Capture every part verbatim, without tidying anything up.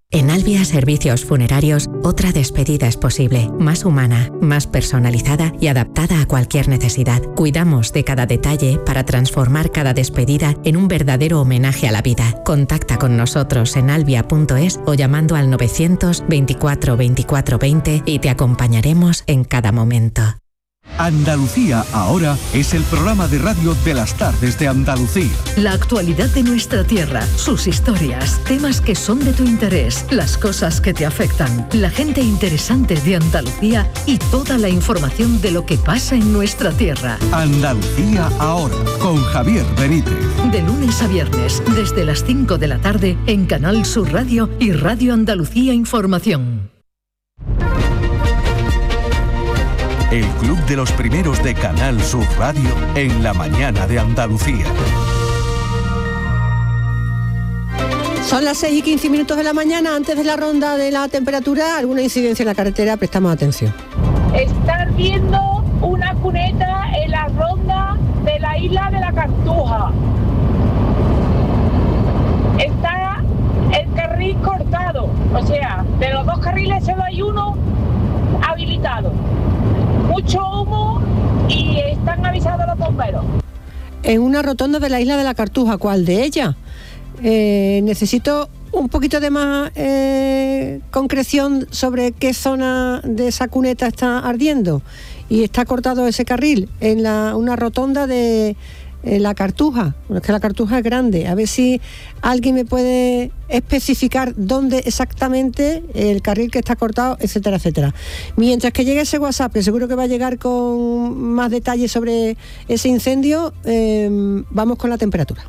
En Albia Servicios Funerarios, otra despedida es posible, más humana, más personalizada y adaptada a cualquier necesidad. Cuidamos de cada detalle para transformar cada despedida en un verdadero homenaje a la vida. Contacta con nosotros en albia punto es o llamando al novecientos veinticuatro veinticuatro veinte y te acompañaremos en cada momento. Andalucía Ahora es el programa de radio de las tardes de Andalucía. La actualidad de nuestra tierra, sus historias, temas que son de tu interés, las cosas que te afectan, la gente interesante de Andalucía y toda la información de lo que pasa en nuestra tierra. Andalucía Ahora, con Javier Benítez. De lunes a viernes, desde las cinco de la tarde, en Canal Sur Radio y Radio Andalucía Información. El Club de los Primeros de Canal Sur Radio en la mañana de Andalucía. Son las seis y quince minutos de la mañana. Antes de la ronda de la temperatura, alguna incidencia en la carretera, prestamos atención. Estar viendo una cuneta en la ronda de la isla de la Cartuja. Está el carril cortado, o sea, de los dos carriles solo hay uno habilitado. Mucho humo y están avisados los bomberos. En una rotonda de la isla de la Cartuja, ¿cuál de ellas? Eh, necesito un poquito de más eh, concreción sobre qué zona de esa cuneta está ardiendo y está cortado ese carril en la, una rotonda de eh, la Cartuja. Es que la Cartuja es grande. A ver si alguien me puede especificar dónde exactamente el carril que está cortado, etcétera, etcétera. Mientras que llegue ese WhatsApp, que seguro que va a llegar con más detalles sobre ese incendio, eh, vamos con la temperatura.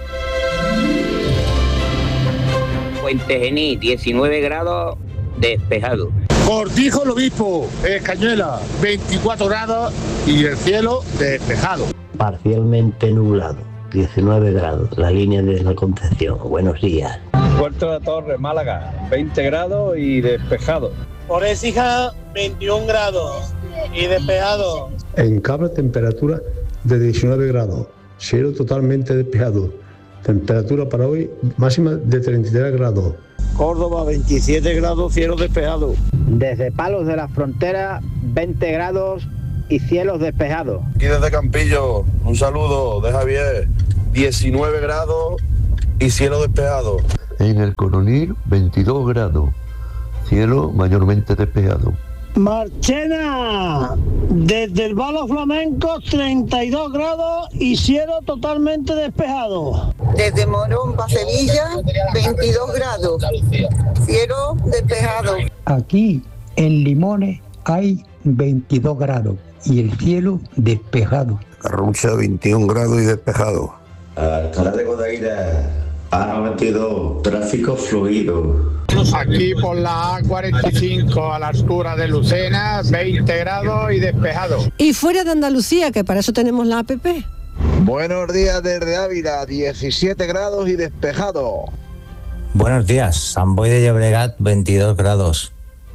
Puente Genil, diecinueve grados, despejado. Cortijo el Obispo, Cañuela, veinticuatro grados y el cielo despejado. Parcialmente nublado, diecinueve grados, la línea de la Concepción. Buenos días. Puerto de la Torre, Málaga, veinte grados y despejado. Por Écija, veintiún grados y despejado. En Cabra, temperatura de diecinueve grados, cielo totalmente despejado. Temperatura para hoy máxima de treinta y tres grados. Córdoba, veintisiete grados, cielo despejado. Desde Palos de la Frontera, veinte grados y cielos despejados. Y desde Campillo, un saludo de Javier, diecinueve grados y cielo despejado. En el Coronil, veintidós grados, cielo mayormente despejado. Marchena, desde el Valo Flamenco, treinta y dos grados y cielo totalmente despejado. Desde Morón para Sevilla, veintidós grados, cielo despejado. Aquí en Limones hay veintidós grados y el cielo despejado. Carrucha, veintiún grados y despejado. Alcalá de Guadaira, A noventa y dos, tráfico fluido. Aquí por la A cuarenta y cinco a la altura de Lucena, veinte grados y despejado. Y fuera de Andalucía, que para eso tenemos la app. Buenos días desde Ávila, diecisiete grados y despejado. Buenos días, San Boi de Llobregat, veintidós grados.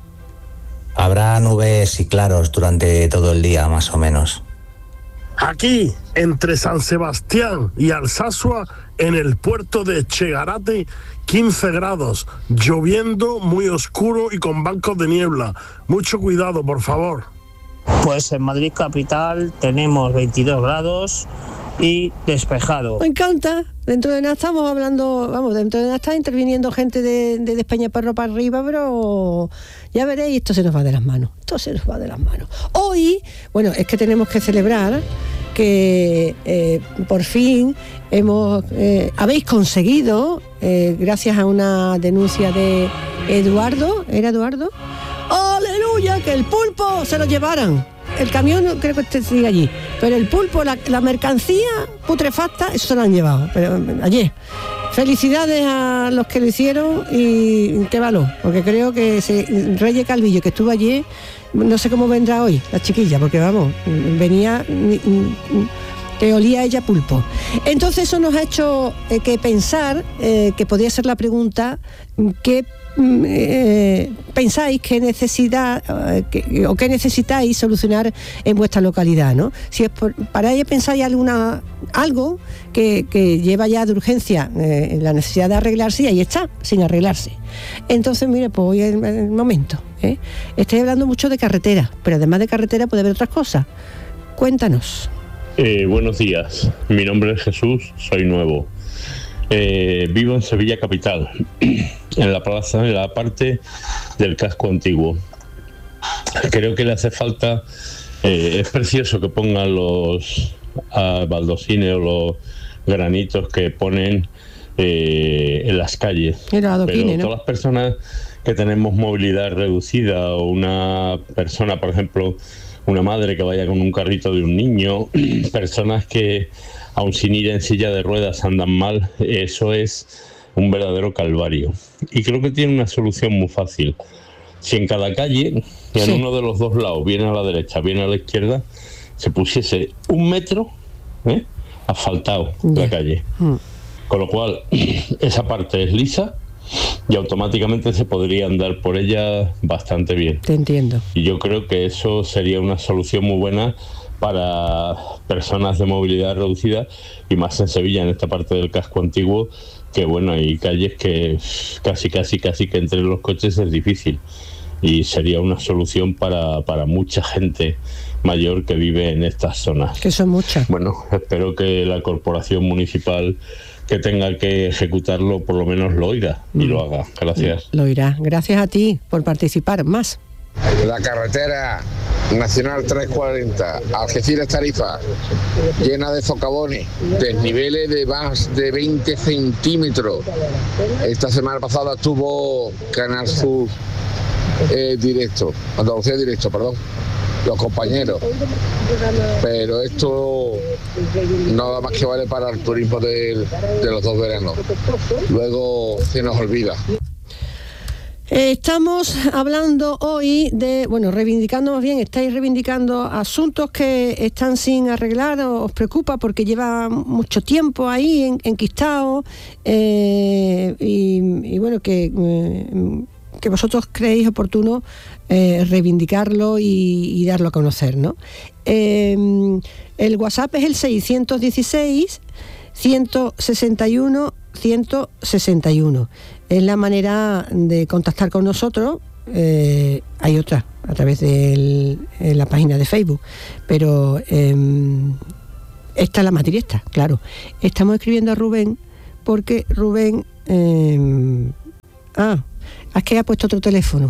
Habrá nubes y claros durante todo el día, más o menos. Aquí, entre San Sebastián y Alsasua, en el puerto de Chegarate, quince grados, lloviendo, muy oscuro y con bancos de niebla. Mucho cuidado, por favor. Pues en Madrid capital tenemos veintidós grados y despejado. Me encanta. Dentro de nada estamos hablando, vamos, dentro de nada está interviniendo gente de, de, de España Perro para arriba, pero ya veréis, esto se nos va de las manos. Esto se nos va de las manos. Hoy, bueno, es que tenemos que celebrar que eh, por fin hemos eh, habéis conseguido, eh, gracias a una denuncia de Eduardo, ¿era Eduardo? ¡Aleluya! Que el pulpo se lo llevaran. El camión no creo que esté sigue allí, pero el pulpo, la, la mercancía putrefacta, eso se lo han llevado, pero ayer. Felicidades a los que lo hicieron y qué valor, porque creo que ese Reyes Calvillo que estuvo ayer, no sé cómo vendrá hoy la chiquilla, porque vamos, venía que olía ella pulpo. Entonces eso nos ha hecho eh, que pensar, eh, que podría ser la pregunta, ¿qué eh, pensáis que necesidad eh, que, o qué necesitáis solucionar en vuestra localidad, ¿no? Si es por, para ello pensáis alguna algo que, que lleva ya de urgencia eh, la necesidad de arreglarse y ahí está, sin arreglarse. Entonces, mire, pues hoy es el, el momento. ¿eh? Estoy hablando mucho de carretera, pero además de carretera puede haber otras cosas. Cuéntanos. Eh, buenos días, mi nombre es Jesús, soy nuevo. Eh, vivo en Sevilla capital, en la plaza, en la parte del casco antiguo. Creo que le hace falta, eh, es precioso que pongan los uh, baldosines o los granitos que ponen eh, en las calles. Pero adoquines, todas ¿no? las personas que tenemos movilidad reducida o una persona, por ejemplo, una madre que vaya con un carrito de un niño, personas que aun sin ir en silla de ruedas andan mal, eso es un verdadero calvario. Y creo que tiene una solución muy fácil. Si en cada calle, y en sí. uno de los dos lados, bien a la derecha, bien a la izquierda, se pusiese un metro ¿eh? asfaltado yeah. la calle. Mm. Con lo cual, esa parte es lisa y automáticamente se podría andar por ella bastante bien. Te entiendo. Y yo creo que eso sería una solución muy buena para personas de movilidad reducida y más en Sevilla, en esta parte del casco antiguo, que bueno, hay calles que casi, casi, casi que entre los coches es difícil y sería una solución para, para mucha gente mayor que vive en estas zonas. Que son muchas. Bueno, espero que la corporación municipal que tenga que ejecutarlo por lo menos lo oiga y mm. lo haga. Gracias. Lo oirá. Gracias a ti por participar. Más. La carretera Nacional trescientos cuarenta, Algeciras Tarifa, llena de socavones, desniveles de más de veinte centímetros. Esta semana pasada estuvo Canal Sur eh, directo, Andalucía directo, perdón, los compañeros. Pero esto nada más que vale para el turismo de, de los dos veranos. Luego se nos olvida. Estamos hablando hoy de, bueno, reivindicando más bien, estáis reivindicando asuntos que están sin arreglar, os preocupa porque lleva mucho tiempo ahí en, enquistado eh, y, y bueno, que, eh, que vosotros creéis oportuno eh, reivindicarlo y, y darlo a conocer, ¿no? Eh, el WhatsApp es el seiscientos dieciséis, ciento sesenta y uno, ciento sesenta y uno. Es la manera de contactar con nosotros. Eh, hay otra a través de la página de Facebook, pero eh, esta es la más directa, claro. Estamos escribiendo a Rubén porque Rubén eh, ah, es que ha puesto otro teléfono,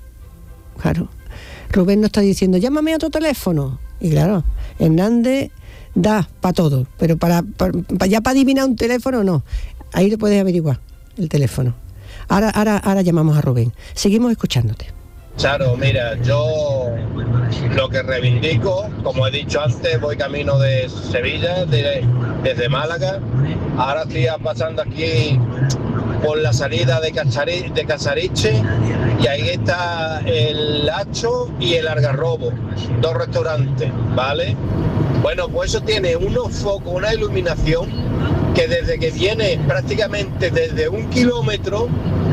claro. Rubén nos está diciendo llámame a otro teléfono y claro, Hernández da para todo, pero para, para, para ya para adivinar un teléfono no. Ahí lo puedes averiguar, el teléfono. Ahora, ahora, ahora llamamos a Rubén. Seguimos escuchándote. Charo, mira, yo lo que reivindico, como he dicho antes, voy camino de Sevilla, de, desde Málaga. Ahora estoy pasando aquí por la salida de, Cachari, de Casariche y ahí está el Hacho y el Algarrobo, dos restaurantes, ¿vale? Bueno, pues eso tiene unos focos, una iluminación que desde que viene prácticamente desde un kilómetro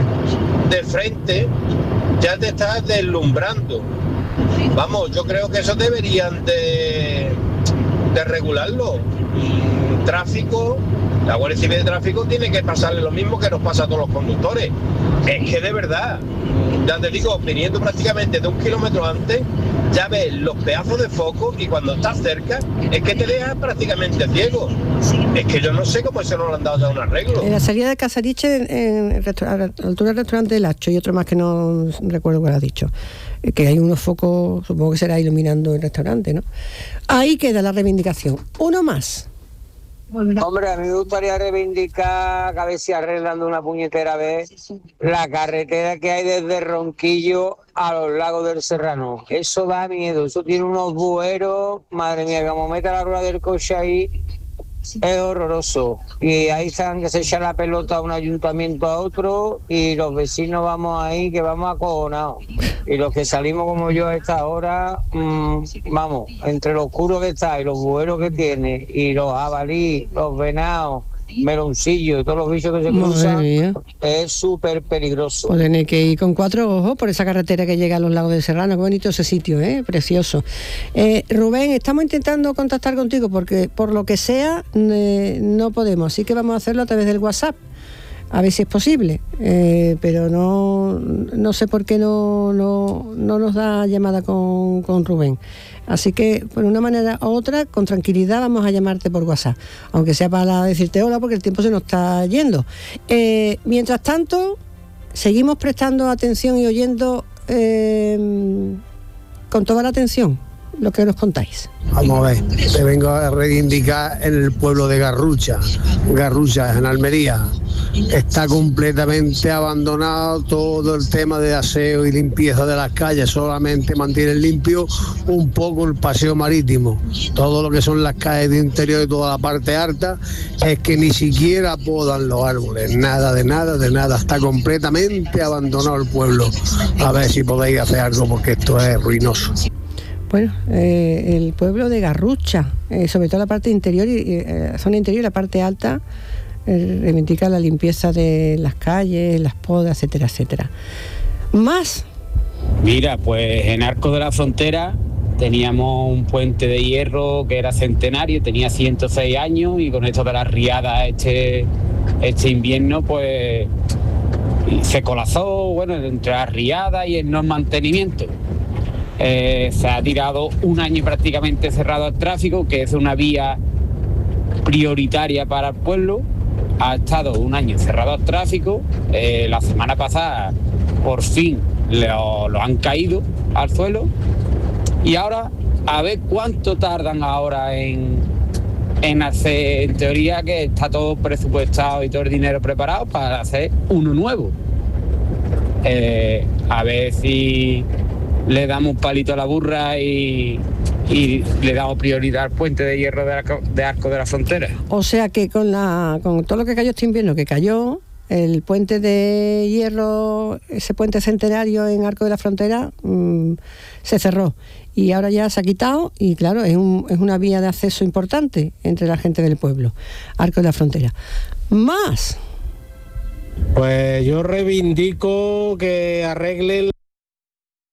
de frente ya te estás deslumbrando. Vamos, yo creo que eso deberían de, de regularlo. Tráfico, la Guardia Civil de Tráfico tiene que pasarle lo mismo que nos pasa a todos los conductores. Es que de verdad, ya te digo, viniendo prácticamente de un kilómetro antes, ya ves los pedazos de foco y cuando estás cerca es que te dejas prácticamente ciego. Es que yo no sé cómo eso no lo han dado ya un arreglo. En la salida de Casariche, en el restaur- a la altura del restaurante del Hacho y otro más que no recuerdo cuál ha dicho, que hay unos focos, supongo que será iluminando el restaurante, ¿no? Ahí queda la reivindicación. Uno más. Hombre, a mí me gustaría reivindicar, que a ver si arreglando una puñetera vez, la carretera que hay desde Ronquillo a los Lagos del Serrano. Eso da miedo, eso tiene unos bueros, madre mía, como meta la rueda del coche ahí, es horroroso. Y ahí están que se echa la pelota a un ayuntamiento a otro y los vecinos vamos ahí que vamos acojonados. Y los que salimos como yo a esta hora, mmm, vamos, entre lo oscuro que está y los buenos que tiene, y los jabalí, los venados, meloncillos y todos los bichos que se cruzan, es súper peligroso. Pues tener que ir con cuatro ojos por esa carretera que llega a los lagos del Serrano. Qué bonito ese sitio, ¿eh? Precioso. Eh, Rubén, estamos intentando contactar contigo porque por lo que sea eh, no podemos, así que vamos a hacerlo a través del WhatsApp, a ver si es posible, eh, pero no, no sé por qué no, no, no nos da llamada con, con Rubén. Así que, por una manera u otra, con tranquilidad vamos a llamarte por WhatsApp, aunque sea para decirte hola, porque el tiempo se nos está yendo. Eh, mientras tanto, seguimos prestando atención y oyendo eh, con toda la atención lo que nos contáis. Vamos a ver, te vengo a reivindicar en el pueblo de Garrucha. Garrucha, en Almería. Está completamente abandonado todo el tema de aseo y limpieza de las calles, solamente mantienen limpio un poco el paseo marítimo. Todo lo que son las calles de interior y toda la parte alta es que ni siquiera podan los árboles, nada de nada, de nada, está completamente abandonado el pueblo. A ver si podéis hacer algo porque esto es ruinoso. Bueno, eh, el pueblo de Garrucha, eh, sobre todo la parte interior, y eh, zona interior y la parte alta, eh, reivindica la limpieza de las calles, las podas, etcétera, etcétera. Más. Mira, pues en Arco de la Frontera teníamos un puente de hierro que era centenario, tenía ciento seis años, y con esto de las riadas este, este invierno, pues se colapsó, bueno, entre las riadas y el no mantenimiento. Eh, se ha tirado un año prácticamente cerrado al tráfico, que es una vía prioritaria para el pueblo. Ha estado un año cerrado al tráfico. Eh, la semana pasada, por fin, lo, lo han caído al suelo. Y ahora, a ver cuánto tardan ahora en, en hacer, en teoría que está todo presupuestado y todo el dinero preparado para hacer uno nuevo. Eh, a ver si le damos un palito a la burra y, y le damos prioridad al puente de hierro de Arco de, Arco de la Frontera. O sea que con, la, con todo lo que cayó este invierno, que cayó, el puente de hierro, ese puente centenario en Arco de la Frontera, mmm, se cerró. Y ahora ya se ha quitado y claro, es, un, es una vía de acceso importante entre la gente del pueblo, Arco de la Frontera. Más. Pues yo reivindico que arreglen